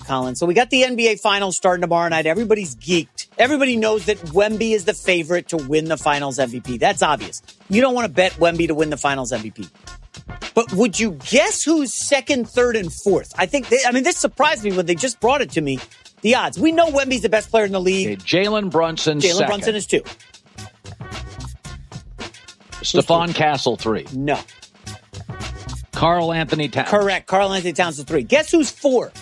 Colin. So we got the NBA Finals starting tomorrow night. Everybody's geeked. Everybody knows that Wemby is the favorite to win the Finals MVP. That's obvious. You don't want to bet Wemby to win the Finals MVP. But would you guess who's second, third, and fourth? This surprised me when they just brought it to me. The odds. We know Wemby's the best player in the league. Okay, Jalen Brunson second. Jalen Brunson is 2. Stephon Castle 3. No. Karl Anthony Towns. Correct. Karl Anthony Towns is 3. Guess who's 4?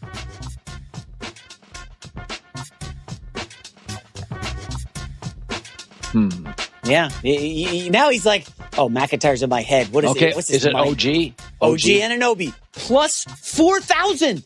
Yeah. Now he's like, oh, McIntyre's in my head. What is it? What's his is it money? OG? OG Anunoby. Plus 4,000.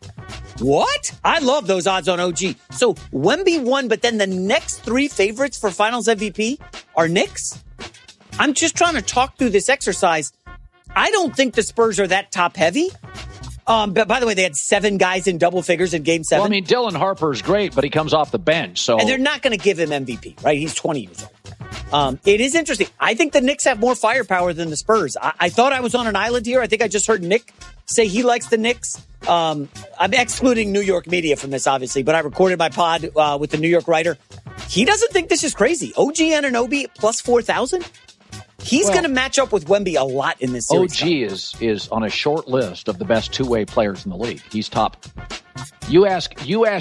What? I love those odds on OG. So Wemby won, but then the next 3 favorites for Finals MVP are Knicks? I'm just trying to talk through this exercise. I don't think the Spurs are that top heavy. But by the way, they had 7 guys in double figures in Game 7. Well, Dylan Harper's great, but he comes off the bench. And they're not going to give him MVP, right? He's 20 years old. It is interesting. I think the Knicks have more firepower than the Spurs. I thought I was on an island here. I think I just heard Nick say he likes the Knicks. I'm excluding New York media from this, obviously, but I recorded my pod with the New York writer. He doesn't think this is crazy. OG Anunoby plus 4,000? He's going to match up with Wemby a lot in this series. OG is on a short list of the best two-way players in the league. He's top. You ask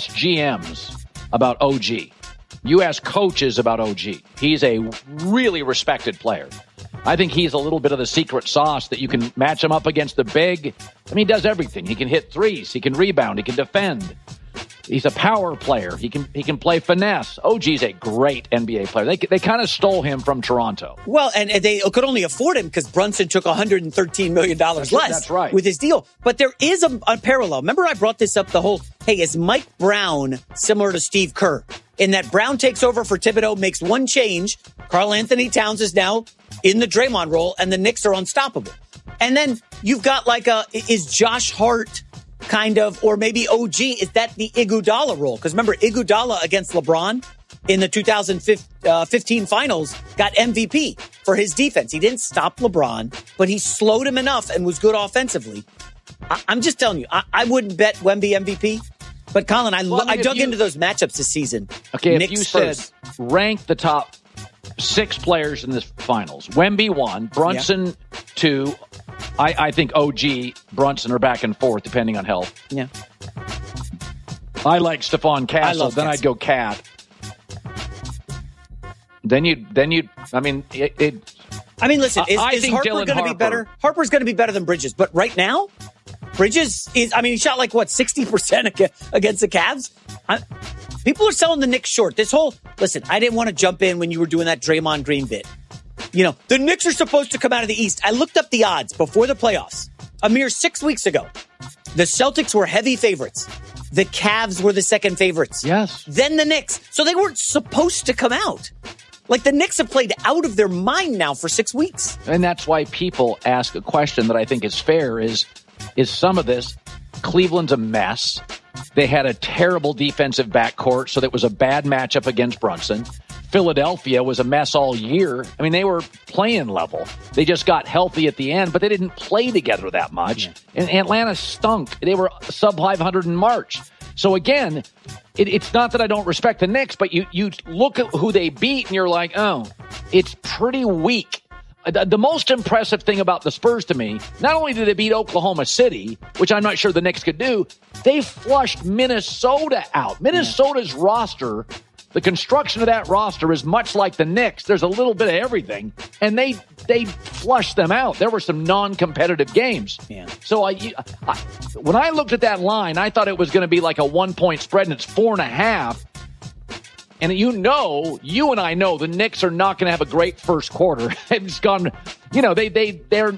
GMs about OG. You ask coaches about OG. He's a really respected player. I think he's a little bit of the secret sauce that you can match him up against the big. He does everything. He can hit threes. He can rebound. He can defend. He's a power player. He can play finesse. OG's a great NBA player. They kind of stole him from Toronto. Well, and they could only afford him because Brunson took $113 million less That's right. with his deal. But there is a parallel. Remember I brought this up is Mike Brown similar to Steve Kerr? In that Brown takes over for Thibodeau, makes one change. Karl Anthony Towns is now in the Draymond role, and the Knicks are unstoppable. And then you've got is Josh Hart kind of, or maybe OG, is that the Iguodala role? Because remember, Iguodala against LeBron in the 2015 finals got MVP for his defense. He didn't stop LeBron, but he slowed him enough and was good offensively. I'm just telling you, I wouldn't bet Wemby MVP. But Colin, I dug into those matchups this season. Okay, Knicks, if you Spurs. said rank the top 6 players in this finals, Wemby 1, Brunson 2, I think OG, Brunson are back and forth depending on health. Yeah. I like Stephon Castle. Then I'd go Cat. Then you'd. Listen, is Harper going to be better? Harper's going to be better than Bridges, but right now, Bridges is. He shot 60% against the Cavs. People are selling the Knicks short. Listen, I didn't want to jump in when you were doing that Draymond Green bit. The Knicks are supposed to come out of the East. I looked up the odds before the playoffs. A mere 6 weeks ago, the Celtics were heavy favorites. The Cavs were the second favorites. Yes. Then the Knicks. So they weren't supposed to come out. The Knicks have played out of their mind now for 6 weeks. And that's why people ask a question that I think is fair is some of this, Cleveland's a mess. They had a terrible defensive backcourt, so that was a bad matchup against Brunson. Philadelphia was a mess all year. They were playing level. They just got healthy at the end, but they didn't play together that much. Yeah. And Atlanta stunk. They were sub 500 in March. So again, it's not that I don't respect the Knicks, but you look at who they beat and you're like, oh, it's pretty weak. The most impressive thing about the Spurs to me, not only did they beat Oklahoma City, which I'm not sure the Knicks could do, they flushed Minnesota out. Minnesota's roster, the construction of that roster is much like the Knicks. There's a little bit of everything, and they flushed them out. There were some non-competitive games. Yeah. So when I looked at that line, I thought it was going to be like a 1-point spread, and it's 4.5. And you and I know the Knicks are not going to have a great first quarter. It's gone, they're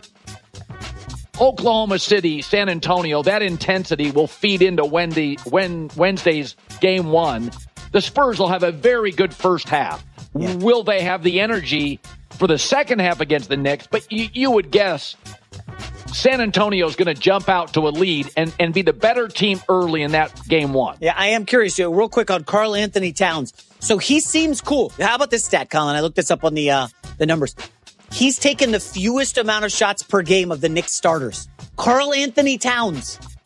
Oklahoma City, San Antonio, that intensity will feed into Wednesday's game 1. The Spurs will have a very good first half. Yeah. Will they have the energy for the second half against the Knicks? But you would guess San Antonio's going to jump out to a lead and be the better team early in that game 1. Yeah, I am curious, real quick on Karl Anthony Towns. So he seems cool. How about this stat, Colin? I looked this up on the numbers. He's taken the fewest amount of shots per game of the Knicks starters. Karl Anthony Towns.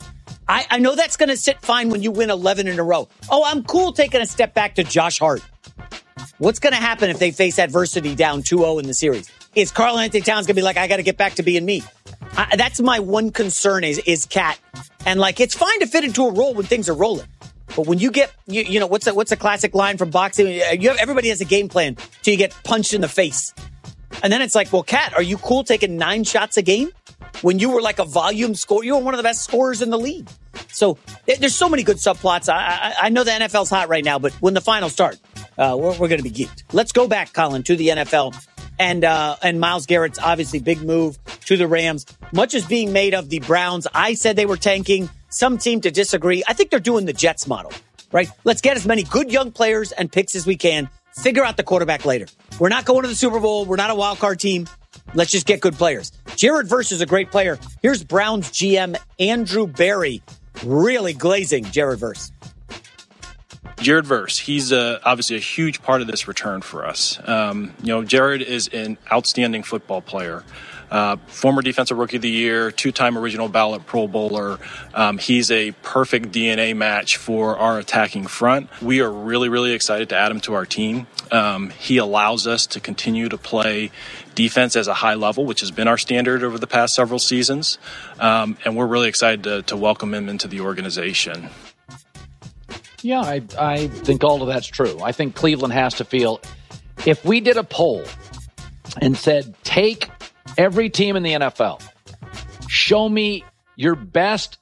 I know that's going to sit fine when you win 11 in a row. Oh, I'm cool taking a step back to Josh Hart. What's going to happen if they face adversity down 2-0 in the series? Is Karl Anthony Towns going to be like, I got to get back to being me? That's my one concern is Cat. And like, it's fine to fit into a role when things are rolling. But when you get, you know, what's a classic line from boxing? Everybody has a game plan till you get punched in the face. And then it's like, well, Cat, are you cool taking 9 shots a game? When you were like a volume scorer, you were one of the best scorers in the league. So there's so many good subplots. I know the NFL's hot right now, but when the finals start, we're going to be geeked. Let's go back, Colin, to the NFL. And Myles Garrett's obviously big move to the Rams. Much is being made of the Browns. I said they were tanking. Some seem to disagree. I think they're doing the Jets model, right? Let's get as many good young players and picks as we can. Figure out the quarterback later. We're not going to the Super Bowl. We're not a wild card team. Let's just get good players. Jared Verse is a great player. Here's Browns GM Andrew Berry really glazing Jared Verse. Jared Verse, he's obviously a huge part of this return for us. Jared is an outstanding football player. Former Defensive Rookie of the Year, 2-time original ballot Pro Bowler. He's a perfect DNA match for our attacking front. We are really, really excited to add him to our team. He allows us to continue to play defense as a high level, which has been our standard over the past several seasons. And we're really excited to welcome him into the organization. Yeah, I think all of that's true. I think Cleveland has to feel, if we did a poll and said, take every team in the NFL, show me your best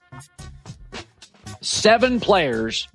7 players,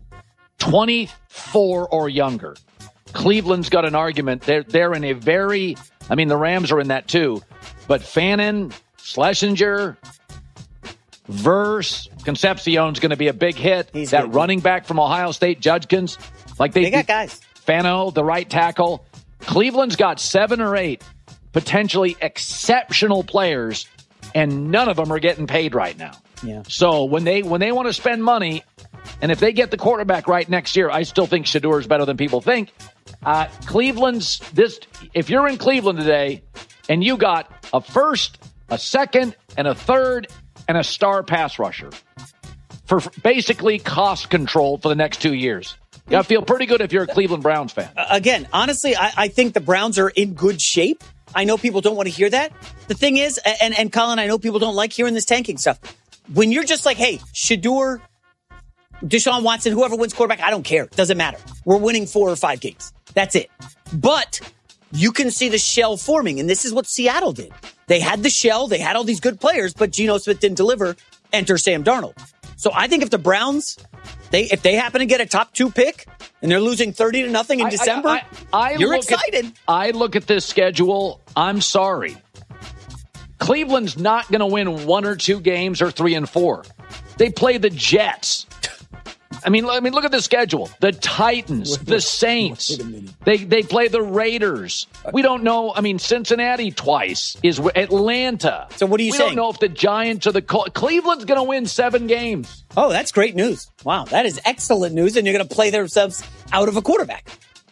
24 or younger. Cleveland's got an argument. They're in a very, the Rams are in that too, but Fannin, Schlesinger, Verse, Concepcion's going to be a big hit. He's that good. Running back from Ohio State, Judkins, like they got guys. Fano, the right tackle. Cleveland's got 7 or 8 potentially exceptional players, and none of them are getting paid right now. Yeah. So when they want to spend money, and if they get the quarterback right next year, I still think Shedeur is better than people think. Cleveland's this. If you're in Cleveland today, and you got a first, a second, and a third, and a star pass rusher for basically cost control for the next 2 years, you gotta feel pretty good if you're a Cleveland Browns fan. Again, honestly, I think the Browns are in good shape. I know people don't want to hear that. The thing is, and Colin, I know people don't like hearing this tanking stuff. When you're just like, hey, Shedeur, Deshaun Watson, whoever wins quarterback, I don't care. It doesn't matter. We're winning 4 or 5 games. That's it. But you can see the shell forming, and this is what Seattle did. They had the shell. They had all these good players, but Geno Smith didn't deliver. Enter Sam Darnold. So I think if the Browns, if they happen to get a top 2 pick and they're losing 30-0 in December, you're excited. I look at this schedule. I'm sorry. Cleveland's not going to win 1 or 2 games or 3 and 4. They play the Jets. I mean, look at the schedule. The Titans, the Saints. They play the Raiders. We don't know. Cincinnati twice is Atlanta. So what are you saying? We don't know if the Giants or the Cleveland's going to win 7 games. Oh, that's great news. Wow, that is excellent news. And you're going to play themselves out of a quarterback.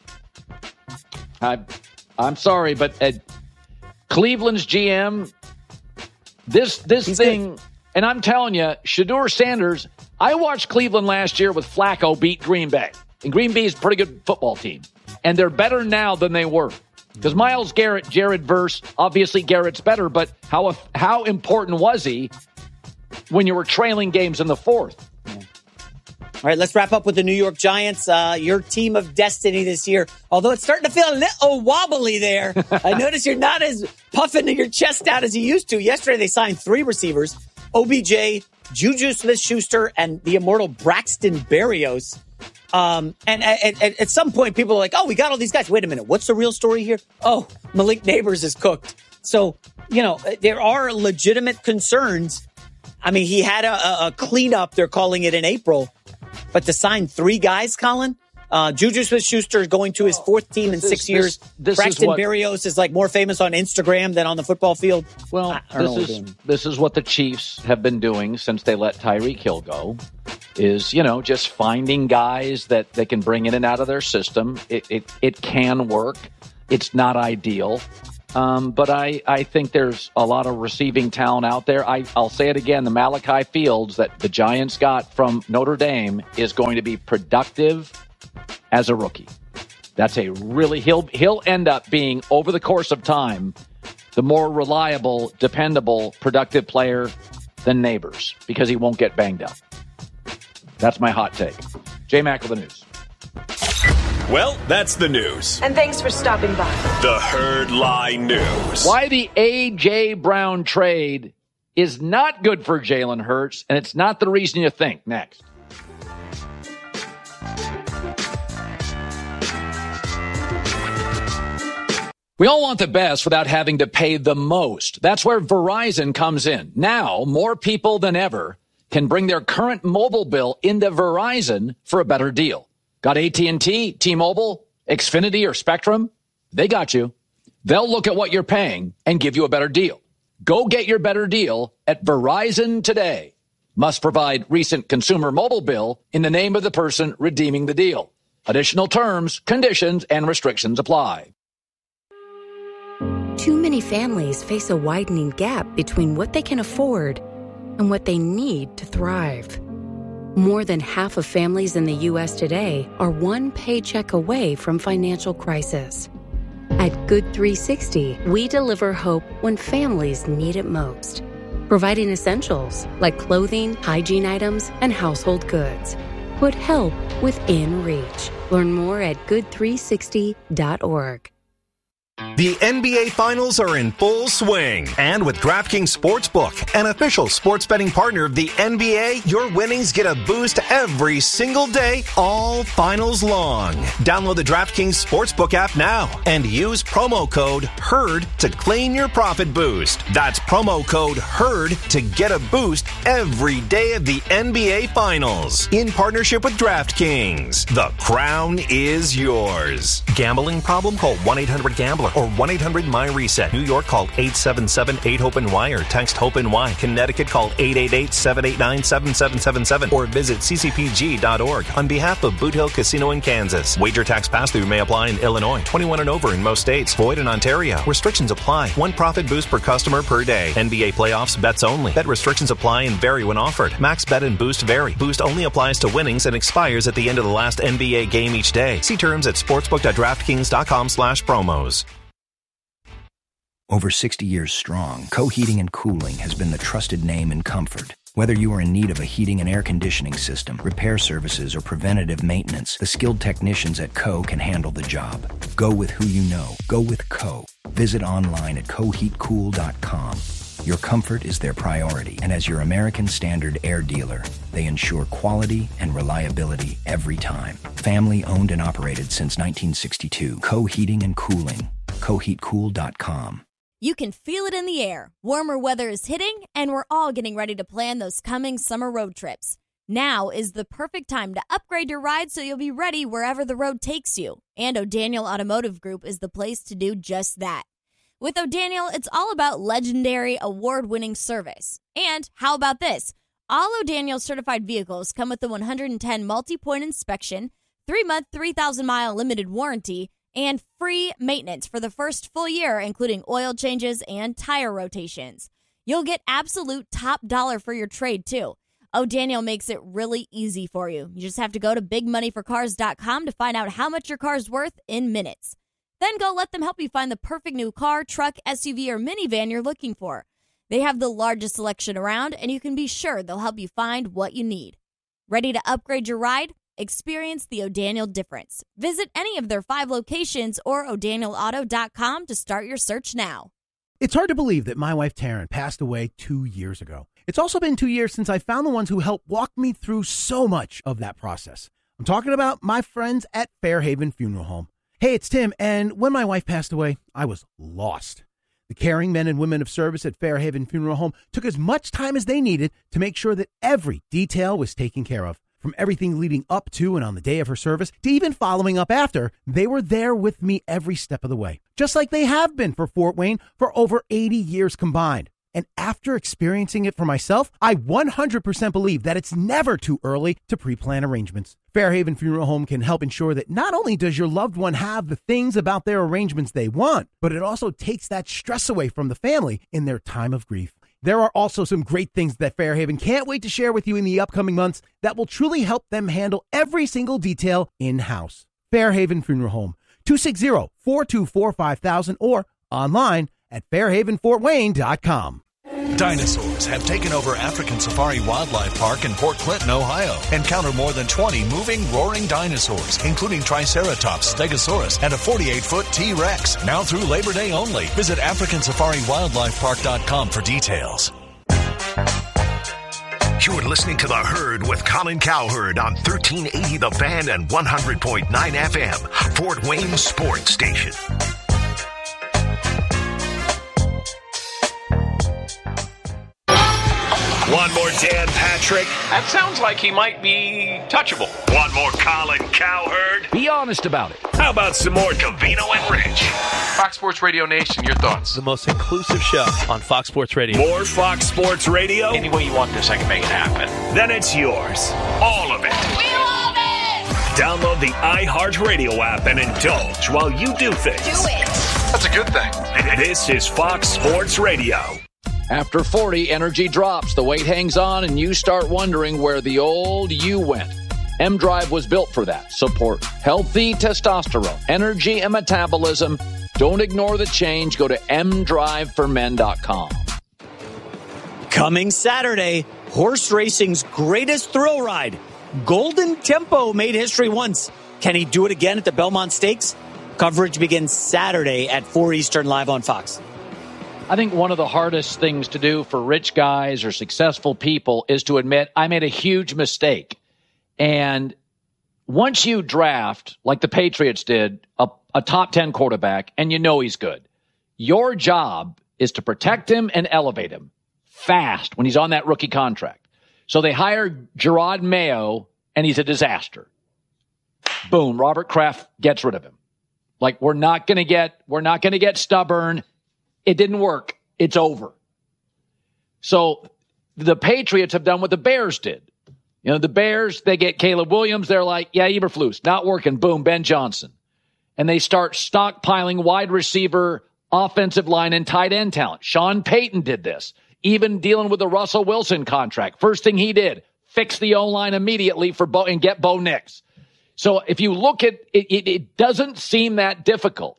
I'm sorry, but Cleveland's GM, this thing, good. And I'm telling you, Shedeur Sanders. I watched Cleveland last year with Flacco beat Green Bay. And Green Bay is a pretty good football team. And they're better now than they were. Because Myles Garrett, Jared Verse, obviously Garrett's better, but how important was he when you were trailing games in the 4th? Yeah. All right, let's wrap up with the New York Giants, your team of destiny this year. Although it's starting to feel a little wobbly there. I notice you're not as puffing your chest out as you used to. Yesterday they signed 3 receivers, OBJ, Juju Smith-Schuster, and the immortal Braxton Berrios. And at some point, people are like, oh, we got all these guys. Wait a minute. What's the real story here? Oh, Malik Neighbors is cooked. So, there are legitimate concerns. He had a cleanup, they're calling it, in April. But to sign 3 guys, Colin, Juju Smith-Schuster is going to his 4th team in 6 years. Braxton Berrios is like more famous on Instagram than on the football field. Well, this is what the Chiefs have been doing since they let Tyreek Hill go. Is just finding guys that they can bring in and out of their system. It can work. It's not ideal. But I think there's a lot of receiving talent out there. I'll say it again, the Malachi Fields that the Giants got from Notre Dame is going to be productive as a rookie. That's a really, he'll end up being, over the course of time, the more reliable, dependable, productive player than Neighbors because he won't get banged up. That's my hot take. J-Mac with the news. Well, that's the news. And thanks for stopping by. The Herd Lie News. Why the A.J. Brown trade is not good for Jalen Hurts, and it's not the reason you think. Next. We all want the best without having to pay the most. That's where Verizon comes in. Now, more people than ever can bring their current mobile bill into Verizon for a better deal. Got AT&T, T-Mobile, Xfinity, or Spectrum? They got you. They'll look at what you're paying and give you a better deal. Go get your better deal at Verizon today. Must provide recent consumer mobile bill in the name of the person redeeming the deal. Additional terms, conditions, and restrictions apply. Too many families face a widening gap between what they can afford and what they need to thrive. More than half of families in the U.S. today are one paycheck away from financial crisis. At Good 360, we deliver hope when families need it most, providing essentials like clothing, hygiene items, and household goods. Put help within reach. Learn more at good360.org. The NBA Finals are in full swing. And with DraftKings Sportsbook, an official sports betting partner of the NBA, your winnings get a boost every single day, all finals long. Download the DraftKings Sportsbook app now and use promo code HERD to claim your profit boost. That's promo code HERD to get a boost every day of the NBA Finals. In partnership with DraftKings, the crown is yours. Gambling problem? Call 1-800-GAMBLER or 1-800-MY-RESET. New York, call 877-8-HOPE-NY or text HOPE-NY. Connecticut, call 888-789-7777 or visit ccpg.org. On behalf of Boot Hill Casino in Kansas. Wager tax pass-through may apply in Illinois. 21 and over in most states. Void in Ontario. Restrictions apply. One profit boost per customer per day. NBA playoffs, bets only. Bet restrictions apply and vary when offered. Max bet and boost vary. Boost only applies to winnings and expires at the end of the last NBA game each day. See terms at sportsbook.draftkings.com/promos. Over 60 years strong, Co Heating and Cooling has been the trusted name in comfort. Whether you are in need of a heating and air conditioning system, repair services, or preventative maintenance, the skilled technicians at Co can handle the job. Go with who you know. Go with Co. Visit online at coheatcool.com. Your comfort is their priority, and as your American Standard air dealer, they ensure quality and reliability every time. Family owned and operated since 1962. Co Heating and Cooling. coheatcool.com. You can feel it in the air. Warmer weather is hitting, and we're all getting ready to plan those coming summer road trips. Now is the perfect time to upgrade your ride so you'll be ready wherever the road takes you. And O'Daniel Automotive Group is the place to do just that. With O'Daniel, it's all about legendary, award-winning service. And how about this? All O'Daniel certified vehicles come with a 110 multi-point inspection, 3-month, 3,000-mile limited warranty, and free maintenance for the first full year, including oil changes and tire rotations. You'll get absolute top dollar for your trade, too. O'Daniel makes it really easy for you. You just have to go to bigmoneyforcars.com to find out how much your car's worth in minutes. Then go let them help you find the perfect new car, truck, SUV, or minivan you're looking for. They have the largest selection around, and you can be sure they'll help you find what you need. Ready to upgrade your ride? Experience the O'Daniel difference. Visit any of their 5 locations or o'danielauto.com to start your search now. It's hard to believe that my wife Taryn passed away 2 years ago. It's also been 2 years since I found the ones who helped walk me through so much of that process. I'm talking about my friends at Fairhaven Funeral Home. Hey, it's Tim, and when my wife passed away, I was lost. The caring men and women of service at Fairhaven Funeral Home took as much time as they needed to make sure that every detail was taken care of. From everything leading up to and on the day of her service to even following up after, they were there with me every step of the way, just like they have been for Fort Wayne for over 80 years combined. And after experiencing it for myself, I 100% believe that it's never too early to pre-plan arrangements. Fairhaven Funeral Home can help ensure that not only does your loved one have the things about their arrangements they want, but it also takes that stress away from the family in their time of grief. There are also some great things that Fairhaven can't wait to share with you in the upcoming months that will truly help them handle every single detail in-house. Fairhaven Funeral Home, 260-424-5000 or online at fairhavenfortwayne.com. Dinosaurs have taken over African Safari Wildlife Park in Port Clinton, Ohio. Encounter more than 20 moving, roaring dinosaurs, including Triceratops, Stegosaurus, and a 48-foot T-Rex. Now through Labor Day only. Visit AfricanSafariWildlifePark.com for details. You're listening to The Herd with Colin Cowherd on 1380 The Fan and 100.9 FM, Fort Wayne Sports Station. One more Dan Patrick. That sounds like he might be touchable. One more Colin Cowherd. Be honest about it. How about some more Covino and Rich? Fox Sports Radio Nation, your thoughts? The most inclusive show on Fox Sports Radio. More Fox Sports Radio? Any way you want this, I can make it happen. Then it's yours. All of it. We love it! Download the iHeartRadio app and indulge while you do things. Do it! That's a good thing. This is Fox Sports Radio. After 40, energy drops, the weight hangs on, and you start wondering where the old you went. M-Drive was built for that. Support healthy testosterone, energy, and metabolism. Don't ignore the change. Go to mdriveformen.com. Coming Saturday, horse racing's greatest thrill ride. Golden Tempo made history once. Can he do it again at the Belmont Stakes? Coverage begins Saturday at 4 Eastern, live on Fox. I think one of the hardest things to do for rich guys or successful people is to admit, I made a huge mistake. And once you draft, like the Patriots did, a top 10 quarterback, and you know he's good, your job is to protect him and elevate him fast when he's on that rookie contract. So they hired Gerard Mayo, and he's a disaster. Boom, Robert Kraft gets rid of him. Like, we're not going to get stubborn. It didn't work. It's over. So the Patriots have done what the Bears did. You know, the Bears, they get Caleb Williams. They're like, yeah, Eberflus, not working. Boom, Ben Johnson. And they start stockpiling wide receiver, offensive line, and tight end talent. Sean Payton did this, even dealing with the Russell Wilson contract. First thing he did, fix the O-line immediately for Bo and get Bo Nix. So if you look at it, it doesn't seem that difficult.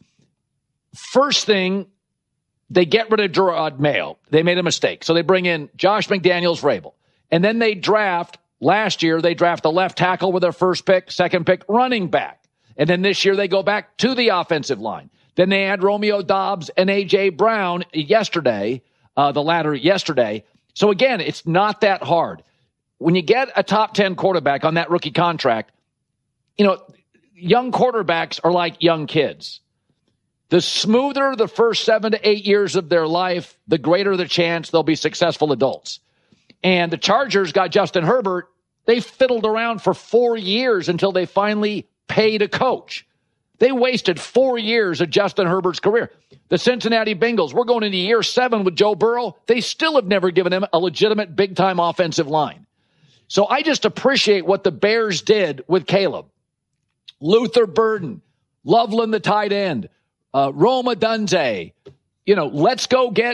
First thing, they get rid of Gerard Mayo. They made a mistake. So they bring in Josh McDaniels-Vrabel. And then they draft, last year, they draft a left tackle with their first pick, second pick, running back. And then this year they go back to the offensive line. Then they add Romeo Doubs and A.J. Brown yesterday, the latter yesterday. So again, it's not that hard. When you get a top 10 quarterback on that rookie contract, you know, young quarterbacks are like young kids. The smoother the first 7 to 8 years of their life, the greater the chance they'll be successful adults. And the Chargers got Justin Herbert. They fiddled around for 4 years until they finally paid a coach. They wasted 4 years of Justin Herbert's career. The Cincinnati Bengals, we're going into year 7 with Joe Burrow. They still have never given him a legitimate big-time offensive line. So I just appreciate what the Bears did with Caleb. Luther Burden, Loveland the tight end, Roma Dunze. You know, let's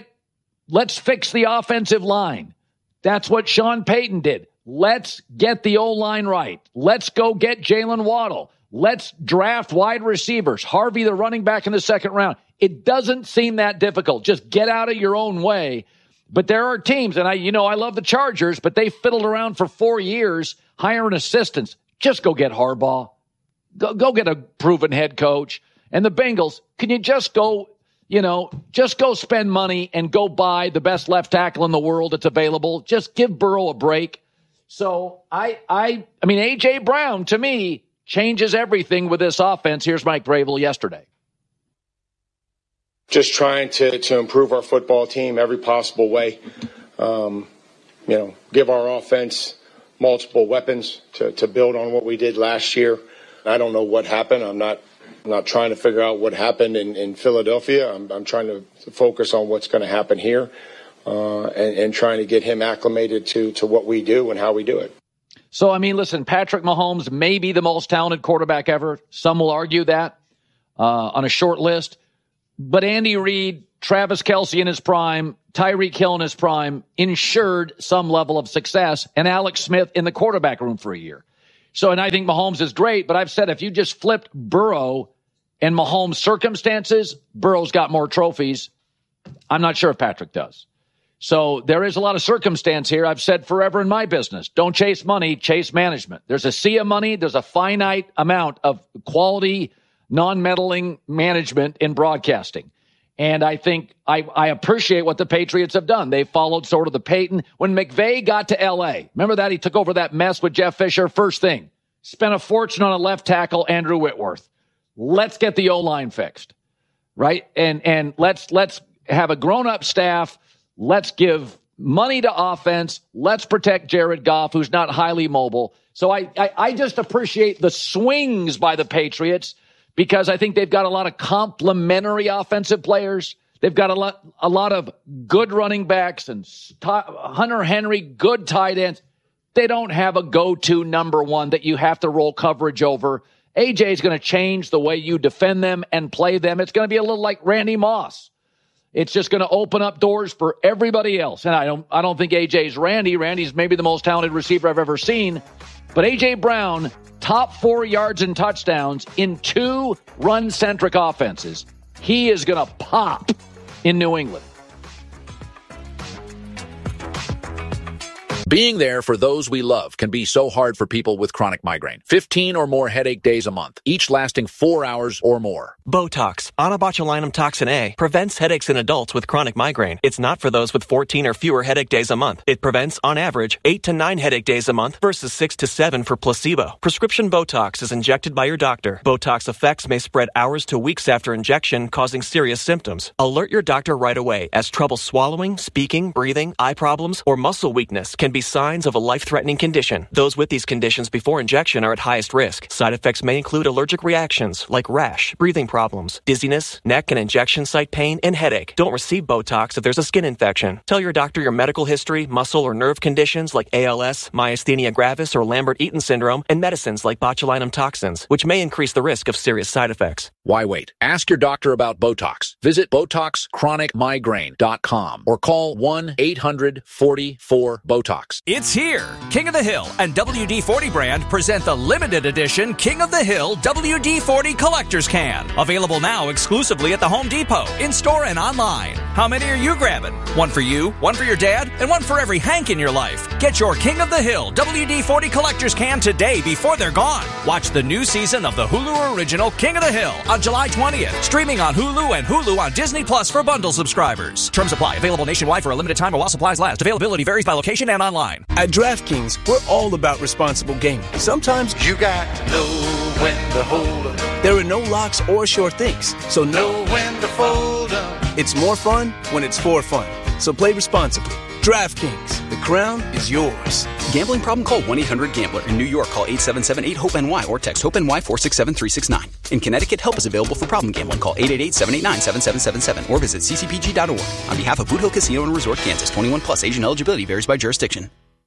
fix the offensive line. That's what Sean Payton did. Let's get the O-line right. Let's go get Jalen Waddle. Let's draft wide receivers. Harvey, the running back in the second round. It doesn't seem that difficult. Just get out of your own way. But there are teams, and I love the Chargers, but they fiddled around for 4 years hiring assistants. Just go get Harbaugh. Go get a proven head coach. And the Bengals, can you just go spend money and go buy the best left tackle in the world that's available? Just give Burrow a break. So I mean, A.J. Brown, to me, changes everything with this offense. Here's Mike Vrabel yesterday. Just trying to improve our football team every possible way. Give our offense multiple weapons to build on what we did last year. I don't know what happened. I'm not trying to figure out what happened in Philadelphia. I'm trying to focus on what's going to happen here. and trying to get him acclimated to what we do and how we do it. So, I mean, listen, Patrick Mahomes may be the most talented quarterback ever. Some will argue that on a short list. But Andy Reid, Travis Kelce in his prime, Tyreek Hill in his prime, ensured some level of success, and Alex Smith in the quarterback room for a year. So, and I think Mahomes is great, but I've said if you just flipped Burrow and Mahomes' circumstances, Burrow's got more trophies. I'm not sure if Patrick does. So there is a lot of circumstance here. I've said forever in my business, don't chase money, chase management. There's a sea of money. There's a finite amount of quality, non-meddling management in broadcasting. And I think I appreciate what the Patriots have done. They followed sort of the Peyton. When McVay got to L.A., remember that? He took over that mess with Jeff Fisher. First thing, spent a fortune on a left tackle, Andrew Whitworth. Let's get the O-line fixed, right? And let's have a grown-up staff. Let's give money to offense. Let's protect Jared Goff, who's not highly mobile. So I just appreciate the swings by the Patriots, because I think they've got a lot of complementary offensive players. They've got a lot of good running backs and Hunter Henry, good tight ends. They don't have a go-to number one that you have to roll coverage over. AJ is going to change the way you defend them and play them. It's going to be a little like Randy Moss. It's just going to open up doors for everybody else. And I don't think AJ's Randy. Randy's maybe the most talented receiver I've ever seen. But AJ Brown, top 4 yards and touchdowns in 2 run-centric offenses. He is going to pop in New England. Being there for those we love can be so hard for people with chronic migraine. 15 or more headache days a month, each lasting 4 hours or more. Botox, onabotulinum toxin A, prevents headaches in adults with chronic migraine. It's not for those with 14 or fewer headache days a month. It prevents, on average, 8 to 9 headache days a month versus 6 to 7 for placebo. Prescription Botox is injected by your doctor. Botox effects may spread hours to weeks after injection, causing serious symptoms. Alert your doctor right away, as trouble swallowing, speaking, breathing, eye problems, or muscle weakness can be signs of a life-threatening condition. Those with these conditions before injection are at highest risk. Side effects may include allergic reactions like rash, breathing problems, dizziness, neck and injection site pain, and headache. Don't receive Botox if there's a skin infection. Tell your doctor your medical history, muscle or nerve conditions like ALS, myasthenia gravis, or Lambert-Eaton syndrome, and medicines like botulinum toxins, which may increase the risk of serious side effects. Why wait? Ask your doctor about Botox. Visit BotoxChronicMigraine.com or call 1-800-44-BOTOX. It's here. King of the Hill and WD-40 brand present the limited edition King of the Hill WD-40 Collector's Can. Available now exclusively at the Home Depot, in-store and online. How many are you grabbing? One for you, one for your dad, and one for every Hank in your life. Get your King of the Hill WD-40 Collector's Can today before they're gone. Watch the new season of the Hulu original King of the Hill on July 20th. Streaming on Hulu and Hulu on Disney Plus for bundle subscribers. Terms apply. Available nationwide for a limited time or while supplies last. Availability varies by location and online. At DraftKings, we're all about responsible gaming. Sometimes you got to know when to hold up. There are no locks or sure things, so know when to fold up. It's more fun when it's for fun. So play responsibly. DraftKings, the crown is yours. Gambling problem? Call 1-800-GAMBLER. In New York, call 877-8-HOPE-NY or text HOPE-NY 467-369. In Connecticut, help is available for problem gambling. Call 888-789-7777 or visit ccpg.org. On behalf of Boot Hill Casino and Resort, Kansas, 21 plus. Age and eligibility varies by jurisdiction.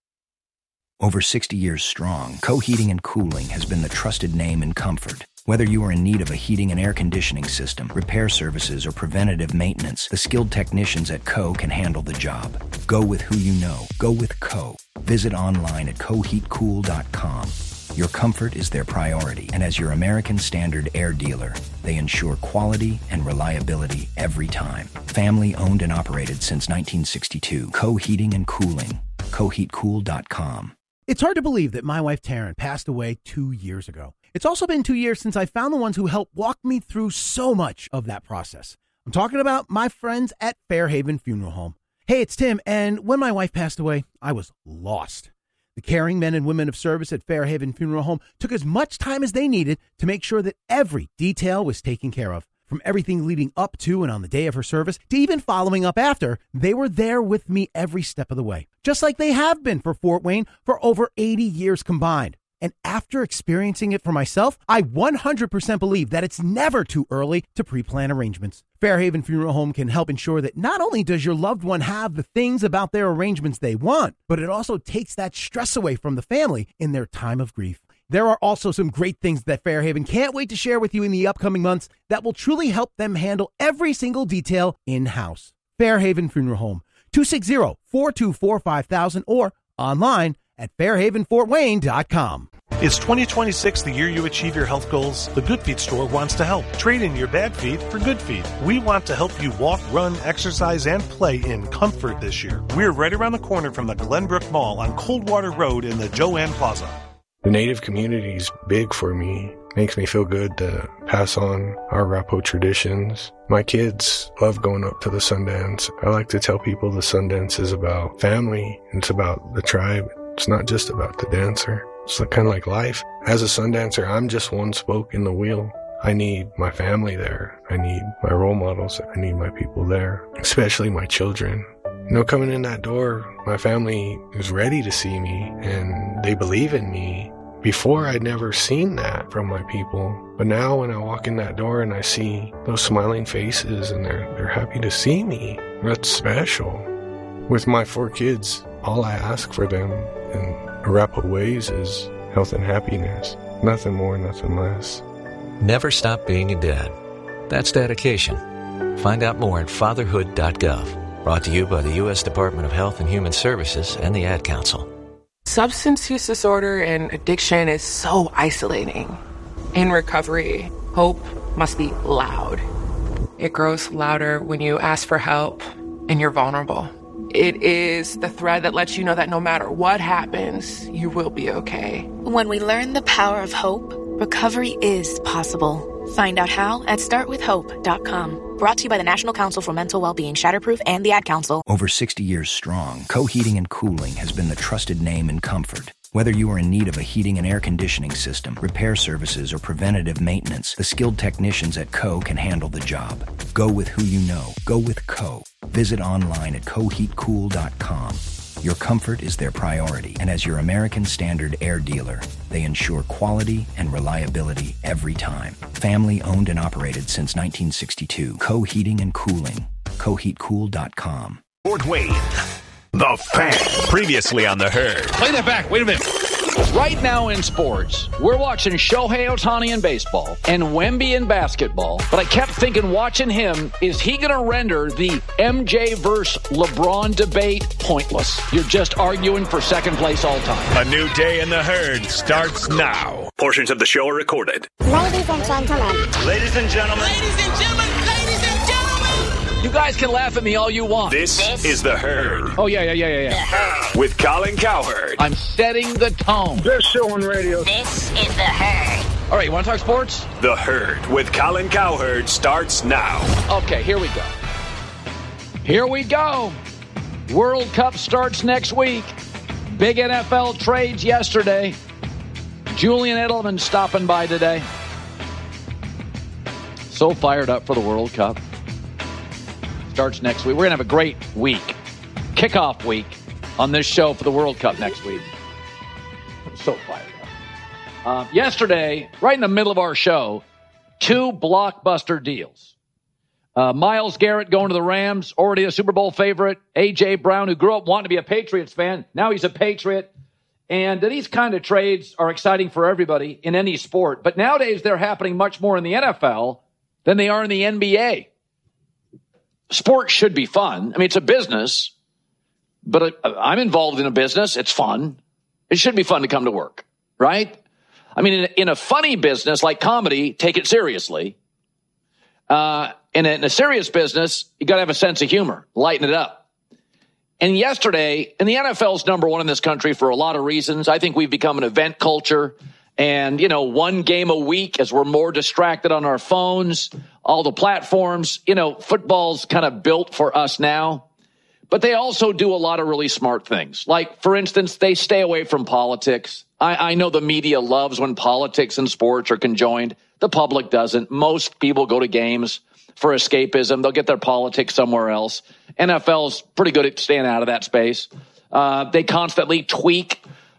Over 60 years strong, Co-Heating and Cooling has been the trusted name in comfort. Whether you are in need of a heating and air conditioning system, repair services, or preventative maintenance, the skilled technicians at Co can handle the job. Go with who you know. Go with Co. Visit online at coheatcool.com. Your comfort is their priority, and as your American Standard Air dealer, they ensure quality and reliability every time. Family owned and operated since 1962. Co Heating and Cooling. coheatcool.com. It's hard to believe that my wife Taryn passed away 2 years ago. It's also been 2 years since I found the ones who helped walk me through so much of that process. I'm talking about my friends at Fairhaven Funeral Home. Hey, it's Tim, and when my wife passed away, I was lost. The caring men and women of service at Fairhaven Funeral Home took as much time as they needed to make sure that every detail was taken care of. From everything leading up to and on the day of her service to even following up after, they were there with me every step of the way, just like they have been for Fort Wayne for over 80 years combined. And after experiencing it for myself, I 100% believe that it's never too early to pre-plan arrangements. Fairhaven Funeral Home can help ensure that not only does your loved one have the things about their arrangements they want, but it also takes that stress away from the family in their time of grief. There are also some great things that Fairhaven can't wait to share with you in the upcoming months that will truly help them handle every single detail in-house. Fairhaven Funeral Home, 260-424-5000 or online at fairhavenfortwayne.com. Is 2026 the year you achieve your health goals? The Good Feet store wants to help. Trade in your bad feet for good feet. We want to help you walk, run, exercise, and play in comfort this year. We're right around the corner from the Glenbrook Mall on Coldwater Road in the Joanne Plaza. The Native community is big for me. Makes me feel good to pass on our Arapaho traditions. My kids love going up to the Sundance. I like to tell people the Sundance is about family. It's about the tribe. It's not just about the dancer. It's kind of like life. As a Sundancer, I'm just one spoke in the wheel. I need my family there. I need my role models. I need my people there, especially my children. Coming in that door, my family is ready to see me and they believe in me. Before, I'd never seen that from my people. But now when I walk in that door and I see those smiling faces and they're happy to see me, that's special. With my 4 kids, all I ask for them in Arapaho ways is health and happiness. Nothing more, nothing less. Never stop being a dad. That's dedication. Find out more at fatherhood.gov. Brought to you by the U.S. Department of Health and Human Services and the Ad Council. Substance use disorder and addiction is so isolating. In recovery, hope must be loud. It grows louder when you ask for help and you're vulnerable. It is the thread that lets you know that no matter what happens, you will be okay. When we learn the power of hope, recovery is possible. Find out how at startwithhope.com. Brought to you by the National Council for Mental Wellbeing, Shatterproof, and the Ad Council. Over 60 years strong, Co-Heating and Cooling has been the trusted name in comfort. Whether you are in need of a heating and air conditioning system, repair services, or preventative maintenance, the skilled technicians at Co can handle the job. Go with who you know. Go with Co. Visit online at coheatcool.com. Your comfort is their priority, and as your American Standard air dealer, they ensure quality and reliability every time. Family owned and operated since 1962. Co Heating and Cooling. coheatcool.com. Fort Wayne, The Fan. Previously on The Herd. Play that back. Wait a minute. Right now in sports, we're watching Shohei Ohtani in baseball and Wemby in basketball. But I kept thinking, watching him, is he going to render the MJ versus LeBron debate pointless? You're just arguing for second place all time. A new day in The Herd starts now. Portions of the show are recorded. Ladies and gentlemen. Ladies and gentlemen. Ladies and gentlemen. Ladies and gentlemen. You guys can laugh at me all you want. This is The Herd. Oh, yeah. With Colin Cowherd. I'm setting the tone. Best show on radio. This is The Herd. All right, you want to talk sports? The Herd with Colin Cowherd starts now. Okay, here we go. Here we go. World Cup starts next week. Big NFL trades yesterday. Julian Edelman stopping by today. So fired up for the World Cup. Starts next week. We're going to have a great week. Kickoff week on this show for the World Cup next week. I'm so fired up. Yesterday, right in the middle of our show, 2 blockbuster deals. Myles Garrett going to the Rams, already a Super Bowl favorite. A.J. Brown, who grew up wanting to be a Patriots fan. Now he's a Patriot. And these kind of trades are exciting for everybody in any sport. But nowadays, they're happening much more in the NFL than they are in the NBA. Sports should be fun. I mean, it's a business, but I'm involved in a business. It's fun. It should be fun to come to work, right? I mean, in a funny business like comedy, take it seriously. In a serious business, you got to have a sense of humor, lighten it up. And yesterday, and the NFL's number one in this country for a lot of reasons. I think we've become an event culture. And, one game a week as we're more distracted on our phones, all the platforms, football's kind of built for us now. But they also do a lot of really smart things. Like, for instance, they stay away from politics. I know the media loves when politics and sports are conjoined. The public doesn't. Most people go to games for escapism. They'll get their politics somewhere else. NFL's pretty good at staying out of that space. They constantly tweak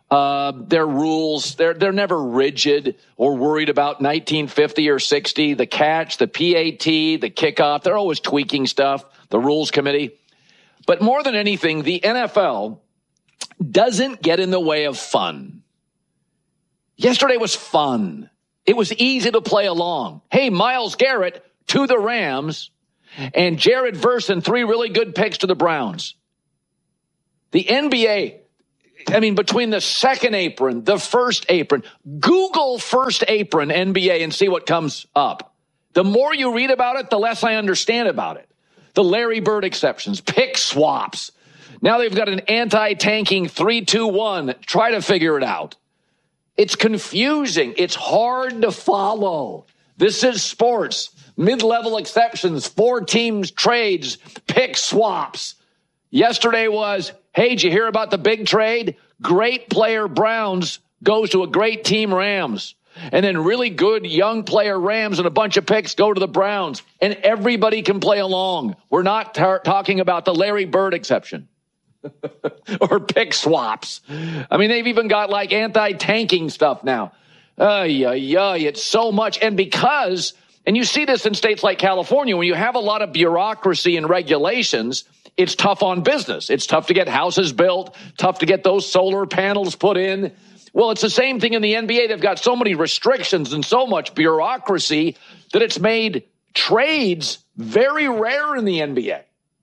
Their rules, they're never rigid or worried about 1950 or 60, the catch, the PAT, the kickoff. They're always tweaking stuff, the rules committee. But more than anything, the NFL doesn't get in the way of fun. Yesterday was fun. It was easy to play along. Hey, Myles Garrett to the Rams and Jared Verse and 3 really good picks to the Browns. The NBA, between the second apron, the first apron, Google first apron NBA and see what comes up. The more you read about it, the less I understand about it. The Larry Bird exceptions, pick swaps. Now they've got an anti-tanking 3-2-1. Try to figure it out. It's confusing. It's hard to follow. This is sports. Mid-level exceptions, 4 teams trades, pick swaps. Yesterday was, hey, did you hear about the big trade? Great player Browns goes to a great team Rams. And then really good young player Rams and a bunch of picks go to the Browns. And everybody can play along. We're not talking about the Larry Bird exception or pick swaps. They've even got like anti-tanking stuff now. It's so much. And you see this in states like California, when you have a lot of bureaucracy and regulations, it's tough on business. It's tough to get houses built, tough to get those solar panels put in. Well, it's the same thing in the NBA. They've got so many restrictions and so much bureaucracy that it's made trades very rare in the NBA.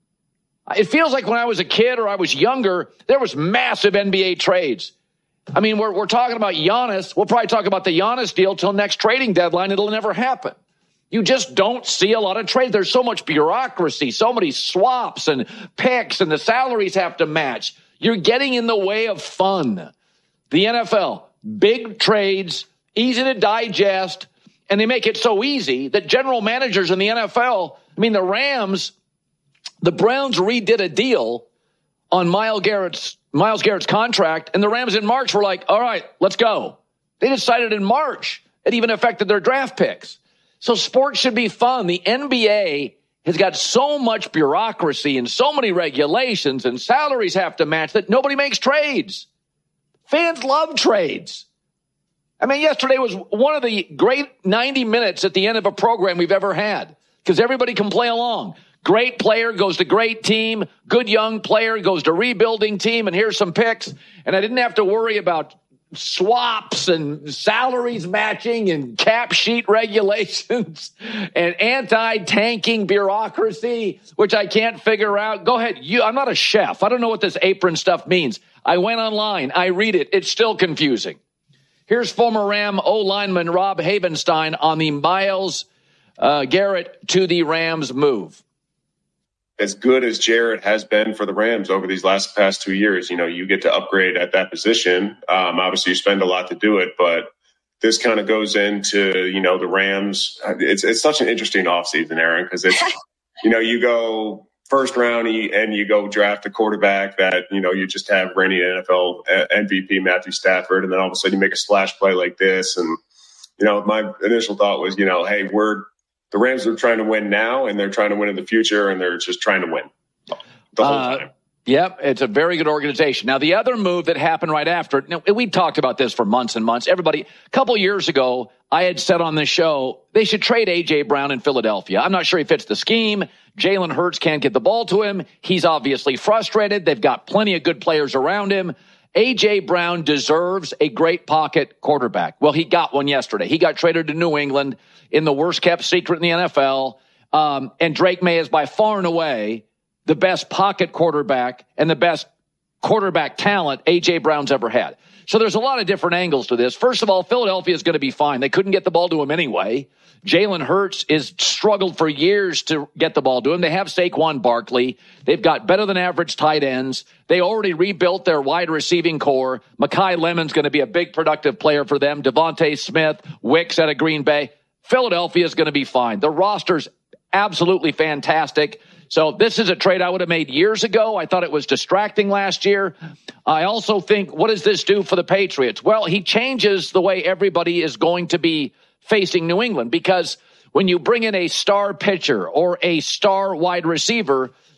It feels like when I was a kid or I was younger, there was massive NBA trades. We're talking about Giannis. We'll probably talk about the Giannis deal till next trading deadline. It'll never happen. You just don't see a lot of trades. There's so much bureaucracy, so many swaps and picks, and the salaries have to match. You're getting in the way of fun. The NFL, big trades, easy to digest, and they make it so easy that general managers in the NFL, the Rams, the Browns redid a deal on Myles Garrett's contract, and the Rams in March were like, all right, let's go. They decided in March. It even affected their draft picks. So sports should be fun. The NBA has got so much bureaucracy and so many regulations and salaries have to match that nobody makes trades. Fans love trades. Yesterday was one of the great 90 minutes at the end of a program we've ever had because everybody can play along. Great player goes to great team. Good young player goes to rebuilding team. And here's some picks. And I didn't have to worry about swaps and salaries matching and cap sheet regulations and anti-tanking bureaucracy, which I can't figure out. Go ahead. I'm not a chef. I don't know what this apron stuff means. I went online. I read it. It's still confusing. Here's former Ram O-lineman Rob Havenstein on the Myles Garrett to the Rams move. As good as Jarrett has been for the Rams over these past 2 years, you get to upgrade at that position. Obviously, you spend a lot to do it, but this kind of goes into, the Rams. It's such an interesting offseason, Aaron, because it's, you go first round and you go draft a quarterback that, you just have reigning NFL MVP Matthew Stafford, and then all of a sudden you make a splash play like this. And, my initial thought was, hey, the Rams are trying to win now, and they're trying to win in the future, and they're just trying to win the whole time. Yep, it's a very good organization. Now, the other move that happened right after, we talked about this for months and months. Everybody, a couple years ago, I had said on this show, they should trade A.J. Brown in Philadelphia. I'm not sure he fits the scheme. Jalen Hurts can't get the ball to him. He's obviously frustrated. They've got plenty of good players around him. A.J. Brown deserves a great pocket quarterback. Well, he got one yesterday. He got traded to New England in the worst-kept secret in the NFL. And Drake May is by far and away the best pocket quarterback and the best quarterback talent A.J. Brown's ever had. So there's a lot of different angles to this. First of all, Philadelphia is going to be fine. They couldn't get the ball to him anyway. Jalen Hurts is struggled for years to get the ball to him. They have Saquon Barkley. They've got better than average tight ends. They already rebuilt their wide receiving core. Mekhi Lemon's going to be a big productive player for them. Devontae Smith, Wicks out of Green Bay. Philadelphia is going to be fine. The roster's absolutely fantastic. So this is a trade I would have made years ago. I thought it was distracting last year. I also think, what does this do for the Patriots? Well, he changes the way everybody is going to be facing New England, because when you bring in a star pitcher or a star wide receiver,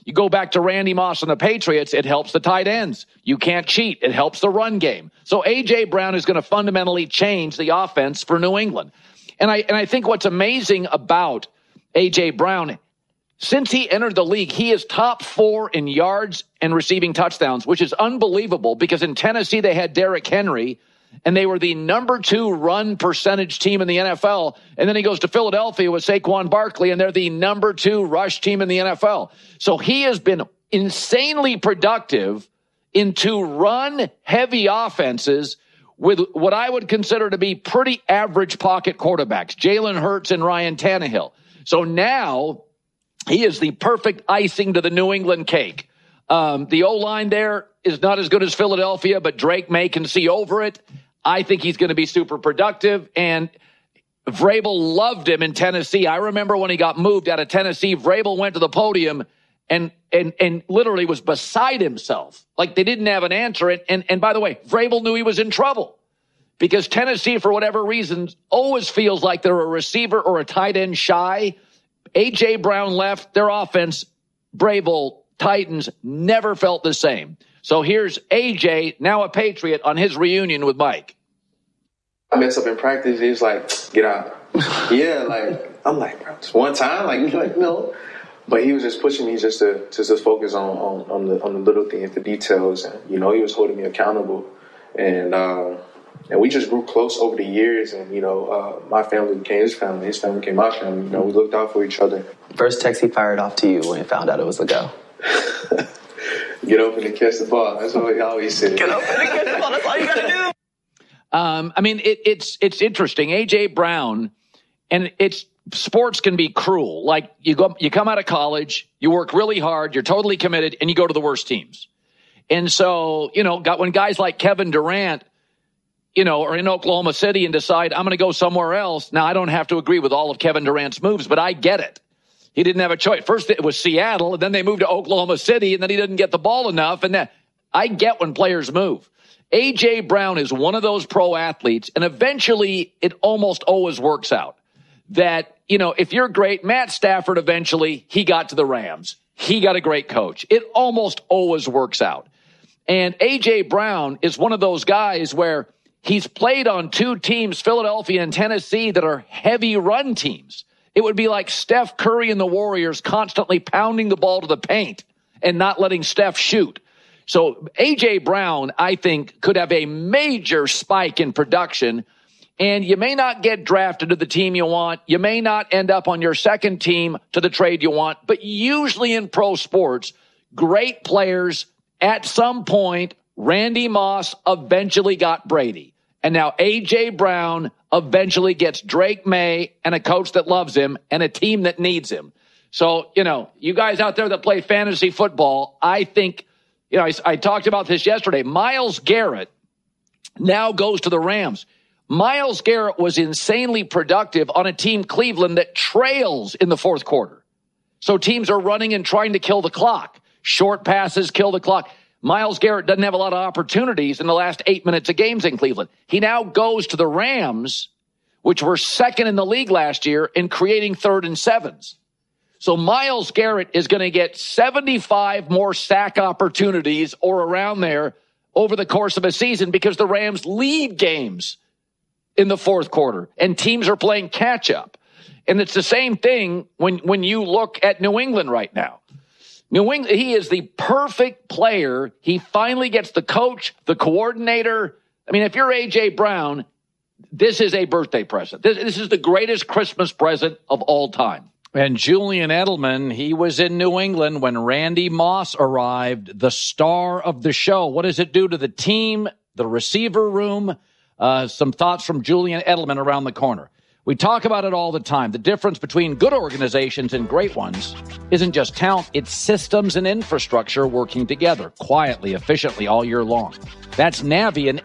You go back to Randy Moss and the Patriots, it helps the tight ends. You can't cheat. It helps the run game. So A.J. Brown is going to fundamentally change the offense for New England. And I think what's amazing about A.J. Brown, since he entered the league, he is top 4 in yards and receiving touchdowns, which is unbelievable because in Tennessee they had Derrick Henry, and they were the number 2 run percentage team in the NFL. And then he goes to Philadelphia with Saquon Barkley, and they're the number 2 rush team in the NFL. So he has been insanely productive in 2 run-heavy offenses with what I would consider to be pretty average pocket quarterbacks, Jalen Hurts and Ryan Tannehill. So now he is the perfect icing to the New England cake. The O-line there is not as good as Philadelphia, but Drake May can see over it. I think he's going to be super productive, and Vrabel loved him in Tennessee. I remember when he got moved out of Tennessee, Vrabel went to the podium and literally was beside himself. Like they didn't have an answer. And by the way, Vrabel knew he was in trouble because Tennessee, for whatever reasons, always feels like they're a receiver or a tight end shy. A.J. Brown left, their offense, Vrabel, Titans, never felt the same. So here's A.J., now a Patriot, on his reunion with Mike. I messed up in practice. He was like, get out. Yeah, like, I'm like, bro, just one time? Like, no. But he was just pushing me just to focus on the little things, the details. And, you know, he was holding me accountable. And we just grew close over the years. And, you know, my family became his family. His family became my family. You know, we looked out for each other. First text he fired off to you when he found out it was a go. Get open and catch the ball. That's what he always said. Get open and catch the ball. That's all you got to do. I mean, it's interesting. A.J. Brown, and sports can be cruel. Like you come out of college, you work really hard, you're totally committed, and you go to the worst teams. And so, you know, when guys like Kevin Durant, you know, are in Oklahoma City and decide, I'm going to go somewhere else. Now, I don't have to agree with all of Kevin Durant's moves, but I get it. He didn't have a choice. First, it was Seattle, and then they moved to Oklahoma City, and then he didn't get the ball enough. And then I get when players move. A.J. Brown is one of those pro athletes, and eventually it almost always works out. That, you know, if you're great, Matt Stafford, eventually, he got to the Rams. He got a great coach. It almost always works out. And A.J. Brown is one of those guys where he's played on 2 teams, Philadelphia and Tennessee, that are heavy run teams. It would be like Steph Curry and the Warriors constantly pounding the ball to the paint and not letting Steph shoot. So A.J. Brown, I think, could have a major spike in production, and you may not get drafted to the team you want. You may not end up on your second team to the trade you want, but usually in pro sports, great players at some point, Randy Moss eventually got Brady. And now A.J. Brown eventually gets Drake May and a coach that loves him and a team that needs him. So, you know, you guys out there that play fantasy football, I think, you know, I talked about this yesterday. Myles Garrett now goes to the Rams. Myles Garrett was insanely productive on a team, Cleveland, that trails in the fourth quarter. So teams are running and trying to kill the clock. Short passes kill the clock. Myles Garrett doesn't have a lot of opportunities in the last 8 minutes of games in Cleveland. He now goes to the Rams, which were second in the league last year, in creating 3rd and 7s. So Myles Garrett is going to get 75 more sack opportunities or around there over the course of a season because the Rams lead games in the fourth quarter and teams are playing catch up. And it's the same thing when you look at New England right now. New England, he is the perfect player. He finally gets the coach, the coordinator. I mean, if you're A.J. Brown, this is a birthday present. This is the greatest Christmas present of all time. And Julian Edelman, he was in New England when Randy Moss arrived, the star of the show. What does it do to the team, the receiver room? Some thoughts from Julian Edelman around the corner. We talk about it all the time. The difference between good organizations and great ones isn't just talent, it's systems and infrastructure working together quietly, efficiently all year long. That's Navien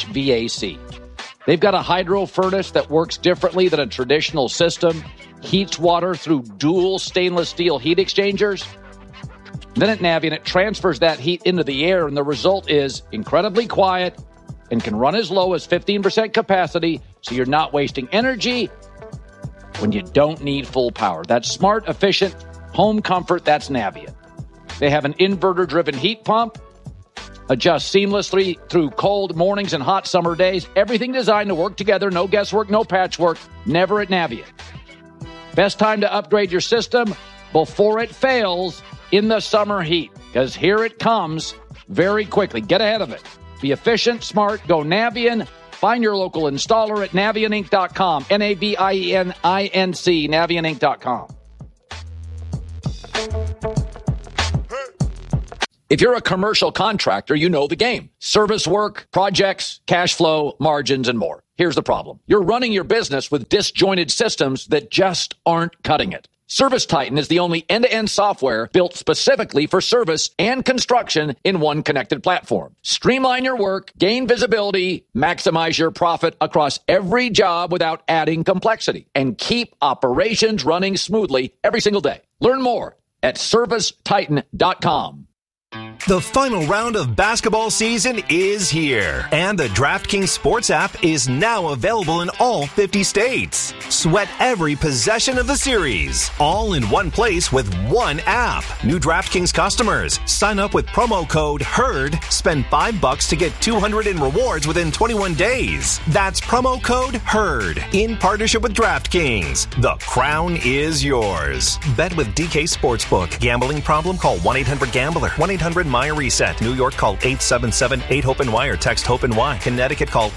HVAC. They've got a hydro furnace that works differently than a traditional system, heats water through dual stainless steel heat exchangers. Then at Navien, it transfers that heat into the air, and the result is incredibly quiet and can run as low as 15% capacity, so you're not wasting energy when you don't need full power. That's smart, efficient, home comfort. That's Navien. They have an inverter-driven heat pump. Adjust seamlessly through cold mornings and hot summer days. Everything designed to work together. No guesswork, no patchwork. Never at Navient. Best time to upgrade your system before it fails in the summer heat, because here it comes very quickly. Get ahead of it. Be efficient, smart, go Navient. Find your local installer at NavientInc.com. NavientInc, NavientInc.com. If you're a commercial contractor, you know the game. Service work, projects, cash flow, margins, and more. Here's the problem. You're running your business with disjointed systems that just aren't cutting it. ServiceTitan is the only end-to-end software built specifically for service and construction in one connected platform. Streamline your work, gain visibility, maximize your profit across every job without adding complexity, and keep operations running smoothly every single day. Learn more at ServiceTitan.com. The final round of basketball season is here, and the DraftKings Sports app is now available in all 50 states. Sweat every possession of the series, all in one place with one app. New DraftKings customers, sign up with promo code HERD, spend $5 to get $200 in rewards within 21 days. That's promo code HERD, in partnership with DraftKings. The crown is yours. Bet with DK Sportsbook. Gambling problem? Call 1-800-GAMBLER. 1-800-MY-RESET. New York, call 877-8-HOPE-NY or text HOPE-NY. Connecticut, call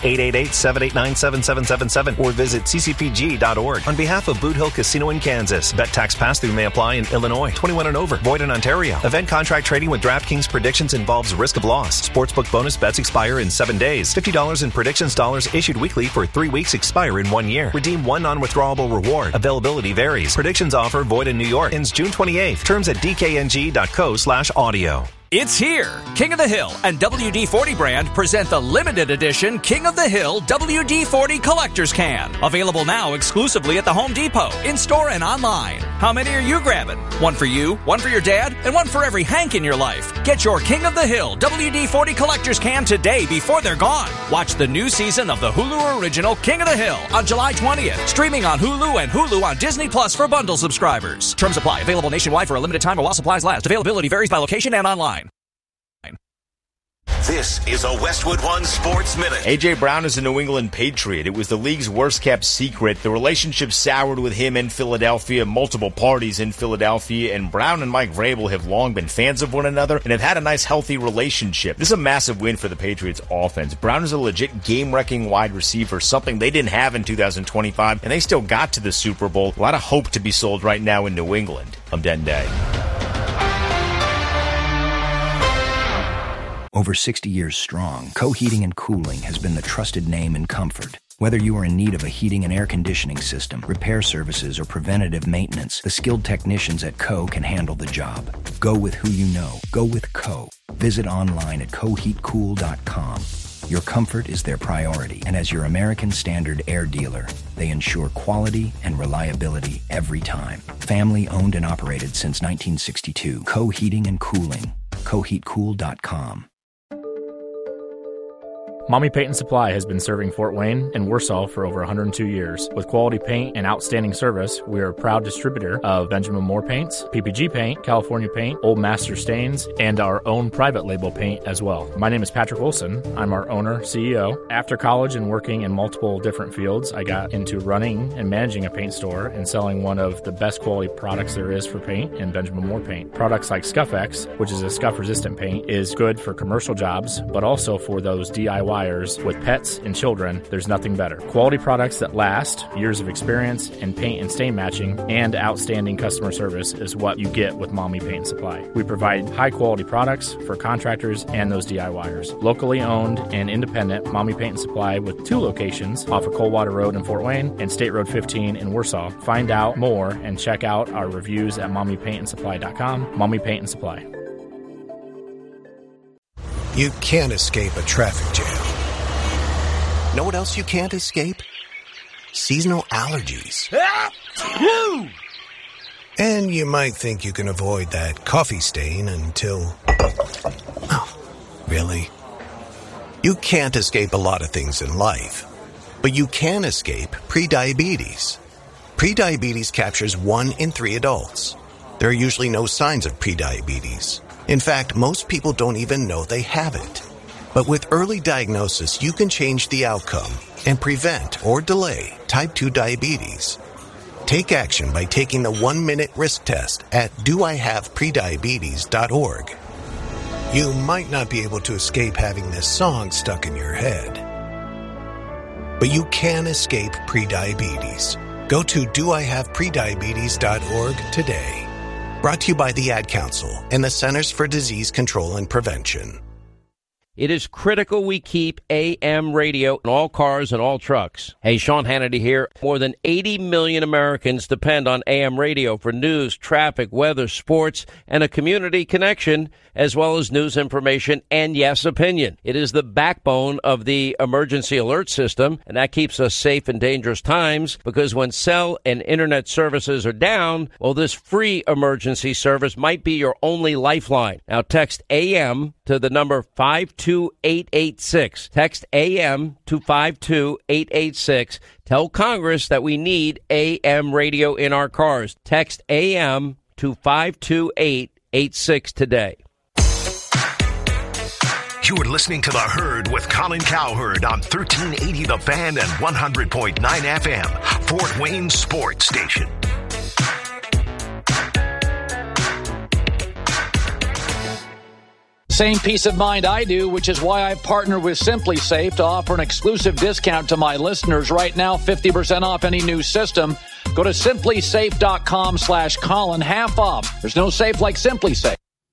888-789-7777 or visit ccpg.org. On behalf of Boot Hill Casino in Kansas, bet tax pass-through may apply in Illinois. 21 and over. Void in Ontario. Event contract trading with DraftKings predictions involves risk of loss. Sportsbook bonus bets expire in 7 days. $50 in predictions dollars issued weekly for 3 weeks, expire in 1 year. Redeem one non-withdrawable reward. Availability varies. Predictions offer void in New York. Ends June 28th. Terms at dkng.co/audio. It's here. King of the Hill and WD-40 brand present the limited edition King of the Hill WD-40 Collector's Can. Available now exclusively at the Home Depot, in-store and online. How many are you grabbing? One for you, one for your dad, and one for every Hank in your life. Get your King of the Hill WD-40 Collector's Can today before they're gone. Watch the new season of the Hulu original King of the Hill on July 20th. Streaming on Hulu and Hulu on Disney Plus for bundle subscribers. Terms apply. Available nationwide for a limited time while supplies last. Availability varies by location and online. This is a Westwood One Sports Minute. A.J. Brown is a New England Patriot. It was the league's worst-kept secret. The relationship soured with him in Philadelphia, multiple parties in Philadelphia, and Brown and Mike Vrabel have long been fans of one another and have had a nice, healthy relationship. This is a massive win for the Patriots offense. Brown is a legit game-wrecking wide receiver, something they didn't have in 2025, and they still got to the Super Bowl. A lot of hope to be sold right now in New England. I'm Den Day. Over 60 years strong, Co-Heating and Cooling has been the trusted name in comfort. Whether you are in need of a heating and air conditioning system, repair services, or preventative maintenance, the skilled technicians at Co can handle the job. Go with who you know. Go with Co. Visit online at coheatcool.com. Your comfort is their priority, and as your American Standard Air dealer, they ensure quality and reliability every time. Family owned and operated since 1962. Co-Heating and Cooling. coheatcool.com. Mommy Paint and Supply has been serving Fort Wayne and Warsaw for over 102 years. With quality paint and outstanding service, we are a proud distributor of Benjamin Moore paints, PPG paint, California paint, Old Master stains, and our own private label paint as well. My name is Patrick Wilson. I'm our owner, CEO. After college and working in multiple different fields, I got into running and managing a paint store and selling one of the best quality products there is for paint in Benjamin Moore paint. Products like Scuff-X, which is a scuff-resistant paint, is good for commercial jobs, but also for those DIY with pets and children. There's nothing better. Quality products that last, years of experience in paint and stain matching, and outstanding customer service is what you get with Mommy Paint and Supply. We provide high quality products for contractors and those DIYers. Locally owned and independent Mommy Paint and Supply with 2 locations off of Coldwater Road in Fort Wayne and State Road 15 in Warsaw. Find out more and check out our reviews at mommypaintandsupply.com. Mommy Paint and Supply. You can't escape a traffic jam. Know what else you can't escape? Seasonal allergies. And you might think you can avoid that coffee stain until... Oh, really? You can't escape a lot of things in life, but you can escape prediabetes. Prediabetes captures 1 in 3 adults. There are usually no signs of prediabetes, In fact, most people don't even know they have it. But with early diagnosis, you can change the outcome and prevent or delay type 2 diabetes. Take action by taking the 1-minute risk test at doihaveprediabetes.org. You might not be able to escape having this song stuck in your head, but you can escape prediabetes. Go to doihaveprediabetes.org today. Brought to you by the Ad Council and the Centers for Disease Control and Prevention. It is critical we keep AM radio in all cars and all trucks. Hey, Sean Hannity here. More than 80 million Americans depend on AM radio for news, traffic, weather, sports, and a community connection, as well as news information and, yes, opinion. It is the backbone of the emergency alert system, and that keeps us safe in dangerous times, because when cell and internet services are down, well, this free emergency service might be your only lifeline. Now, text AM to the number 52886. Text AM to 52886. Tell Congress that we need AM radio in our cars. Text AM to 52886 today. You are listening to The Herd with Colin Cowherd on 1380 The Fan and 100.9 FM, Fort Wayne Sports Station. Same peace of mind I do, which is why I've partnered with SimpliSafe to offer an exclusive discount to my listeners right now, 50% off any new system. Go to simplysafe.com/Colin, half off. There's no safe like SimpliSafe.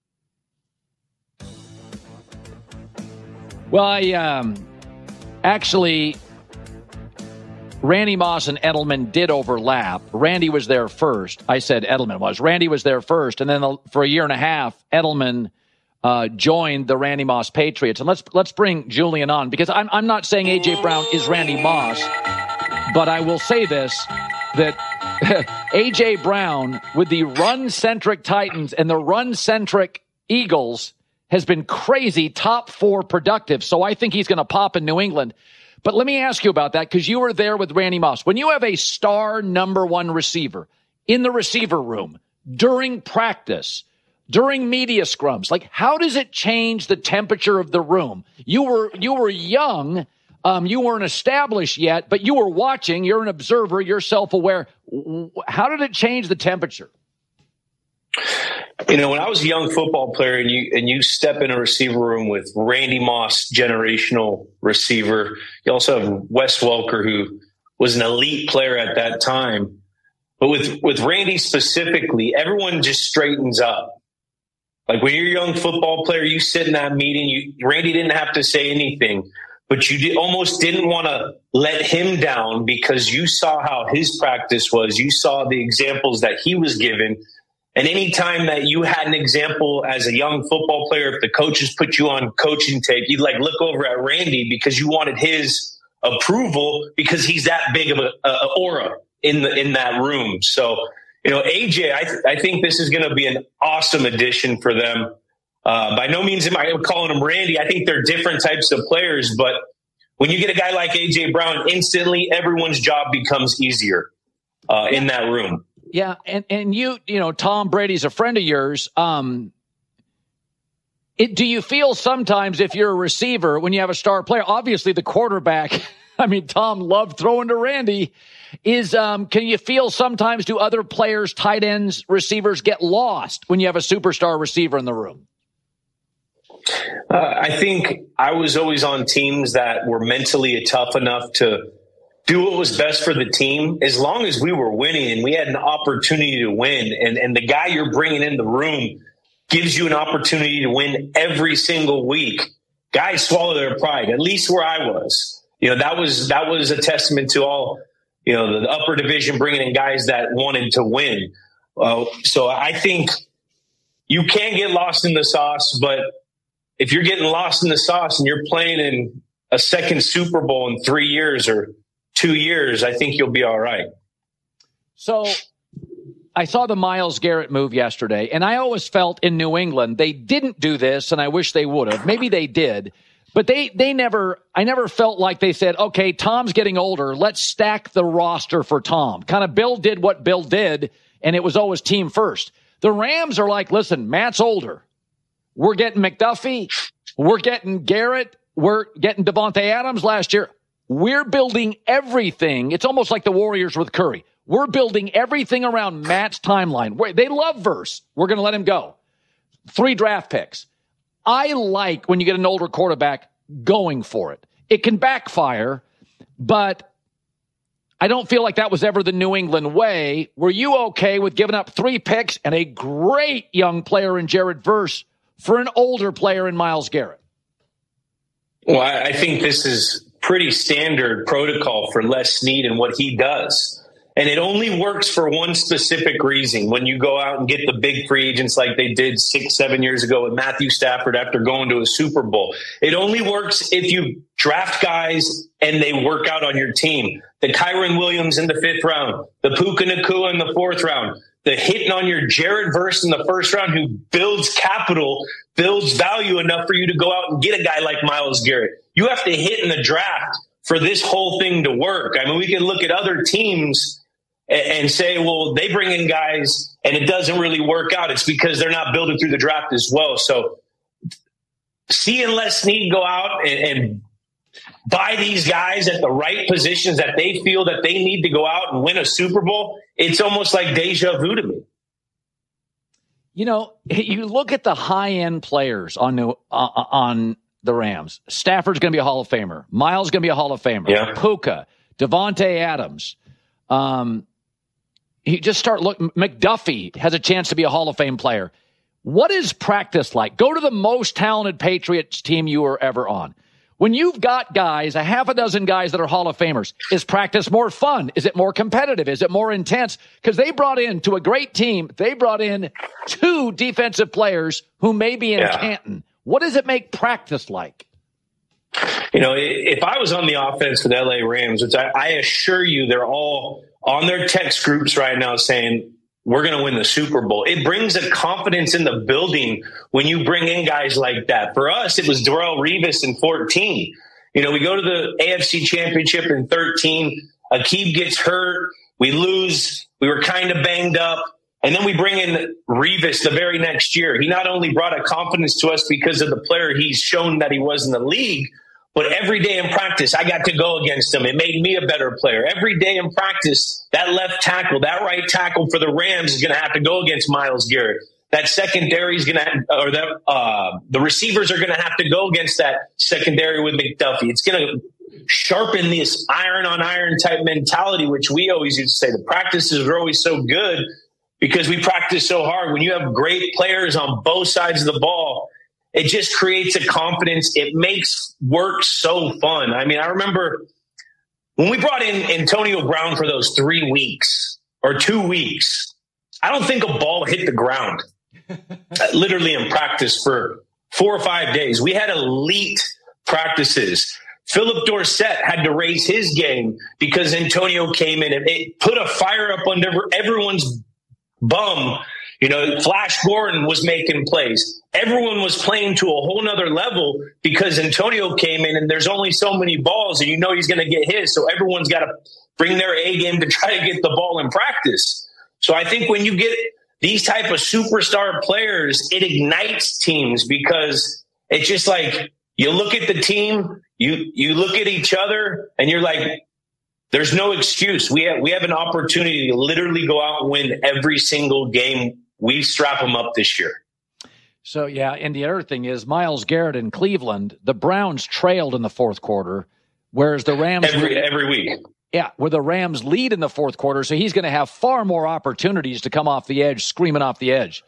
Well, actually, Randy Moss and Edelman did overlap. Randy was there first. I said Edelman was. Randy was there first, and then for a year and a half, Edelman joined the Randy Moss Patriots. And let's bring Julian on, because I'm not saying A.J. Brown is Randy Moss, but I will say this, that A.J. Brown with the run-centric Titans and the run-centric Eagles has been crazy, top 4 productive. So I think he's going to pop in New England. But let me ask you about that, because you were there with Randy Moss. When you have a star number 1 receiver in the receiver room during practice, during media scrums, like, how does it change the temperature of the room? You were young, you weren't established yet, but you were watching. You're an observer. You're self-aware. How did it change the temperature? You know, when I was a young football player and you step in a receiver room with Randy Moss, generational receiver, you also have Wes Welker, who was an elite player at that time. But with Randy specifically, everyone just straightens up. Like, when you're a young football player, you sit in that meeting, Randy didn't have to say anything, but you almost didn't want to let him down, because you saw how his practice was. You saw the examples that he was given. And any time that you had an example as a young football player, if the coaches put you on coaching tape, you'd look over at Randy, because you wanted his approval, because he's that big of a aura in that room. So, you know, AJ, I think this is going to be an awesome addition for them. By no means am I calling him Randy. I think they're different types of players, but when you get a guy like AJ Brown, instantly everyone's job becomes easier in that room. Yeah, and you know, Tom Brady's a friend of yours. Do you feel sometimes, if you're a receiver, when you have a star player, obviously the quarterback, I mean, Tom loved throwing to Randy, can you feel sometimes, do other players, tight ends, receivers get lost when you have a superstar receiver in the room? I think I was always on teams that were mentally tough enough to do what was best for the team, as long as we were winning and we had an opportunity to win. And the guy you're bringing in the room gives you an opportunity to win every single week. Guys swallow their pride, at least where I was. You know, that was a testament to all, you know, the upper division bringing in guys that wanted to win. So I think you can get lost in the sauce, but if you're getting lost in the sauce and you're playing in a second Super Bowl in 3 years or 2 years, I think you'll be all right. So I saw the Myles Garrett move yesterday, and I always felt in New England they didn't do this, and I wish they would have. Maybe they did, but I never felt like they said, okay, Tom's getting older, let's stack the roster for Tom. Kind of Bill did what Bill did, and it was always team first. The Rams are like, listen, Matt's older. We're getting McDuffie. We're getting Garrett. We're getting Devontae Adams last year. We're building everything. It's almost like the Warriors with Curry. We're building everything around Matt's timeline. They love Verse. We're going to let him go. 3 draft picks. I like when you get an older quarterback going for it. It can backfire, but I don't feel like that was ever the New England way. Were you okay with giving up 3 picks and a great young player in Jared Verse for an older player in Myles Garrett? Well, I think this is pretty standard protocol for Les Snead and what he does. And it only works for one specific reason. When you go out and get the big free agents like they did 6-7 years ago with Matthew Stafford after going to a Super Bowl, it only works if you draft guys and they work out on your team. The Kyron Williams in the 5th round, the Puka Nacua in the 4th round, the hitting on your Jared Verse in the 1st round who builds capital, builds value enough for you to go out and get a guy like Myles Garrett. You have to hit in the draft for this whole thing to work. I mean, we can look at other teams and say, well, they bring in guys and it doesn't really work out. It's because they're not building through the draft as well. So seeing Les Snead go out and buy these guys at the right positions that they feel that they need to go out and win a Super Bowl, it's almost like deja vu to me. You know, you look at the high-end players on the Rams. Stafford's going to be a Hall of Famer. Miles going to be a Hall of Famer. Yeah. Puka, Devontae Adams. You just start looking. McDuffie has a chance to be a Hall of Fame player. What is practice like? Go to the most talented Patriots team you were ever on. When you've got guys, a half a dozen guys that are Hall of Famers, is practice more fun? Is it more competitive? Is it more intense? Because they brought in, to a great team, they brought in 2 defensive players who may be in Canton. What does it make practice like? You know, if I was on the offense for the LA Rams, which I assure you they're all on their text groups right now saying, we're going to win the Super Bowl. It brings a confidence in the building when you bring in guys like that. For us, it was Darrelle Revis in 14. You know, we go to the AFC Championship in 13. Aqib gets hurt. We lose. We were kind of banged up. And then we bring in Revis the very next year. He not only brought a confidence to us because of the player he's shown that he was in the league, but every day in practice, I got to go against him. It made me a better player. Every day in practice, that left tackle, that right tackle for the Rams is going to have to go against Myles Garrett. That secondary is going to, or the receivers are going to have to go against that secondary with McDuffie. It's going to sharpen this iron on iron type mentality, which we always used to say the practices are always so good because we practice so hard. When you have great players on both sides of the ball, it just creates a confidence. It makes work so fun. I mean, I remember when we brought in Antonio Brown for those 3 weeks or 2 weeks, I don't think a ball hit the ground literally in practice for 4 or 5 days. We had elite practices. Philip Dorsett had to raise his game because Antonio came in and it put a fire up under everyone's bum. You know, Flash Gordon was making plays. Everyone was playing to a whole nother level because Antonio came in and there's only so many balls and you know he's going to get his. So everyone's got to bring their A game to try to get the ball in practice. So I think when you get these type of superstar players, it ignites teams because it's just like you look at the team, you look at each other and you're like, there's no excuse. We have an opportunity to literally go out and win every single game. We strap them up this year. So, yeah, and the other thing is Myles Garrett in Cleveland, the Browns trailed in the 4th quarter, whereas the Rams... Every week. Yeah, where the Rams lead in the 4th quarter, so he's going to have far more opportunities to come off the edge, screaming off the edge.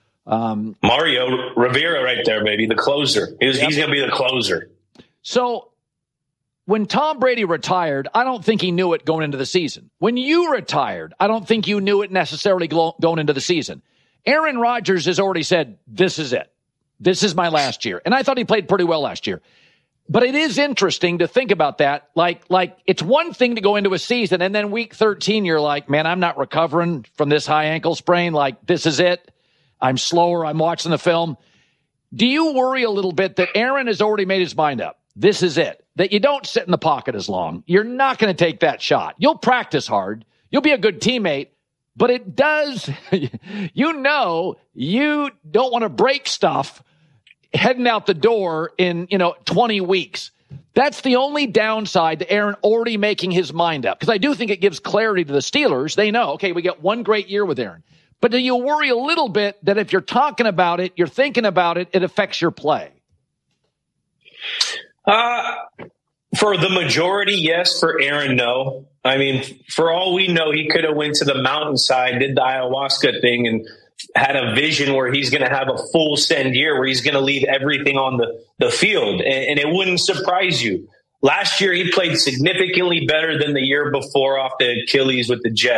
Mario Rivera right there, baby, the closer. He's going to be the closer. So, when Tom Brady retired, I don't think he knew it going into the season. When you retired, I don't think you knew it necessarily going into the season. Aaron Rodgers has already said, this is it. This is my last year. And I thought he played pretty well last year. But it is interesting to think about that. Like it's one thing to go into a season and then week 13, you're like, man, I'm not recovering from this high ankle sprain. Like, this is it. I'm slower. I'm watching the film. Do you worry a little bit that Aaron has already made his mind up? This is it. That you don't sit in the pocket as long. You're not going to take that shot. You'll practice hard. You'll be a good teammate. But it does, you know, you don't want to break stuff heading out the door in, 20 weeks. That's the only downside to Aaron already making his mind up, because I do think it gives clarity to the Steelers. They know, okay, we get one great year with Aaron. But do you worry a little bit that if you're talking about it, you're thinking about it, it affects your play? For the majority, yes. For Aaron, no. I mean, for all we know, he could have went to the mountainside, did the ayahuasca thing, and had a vision where he's going to have a full send year where he's going to leave everything on the field. And it wouldn't surprise you. Last year, he played significantly better than the year before off the Achilles with the Jets.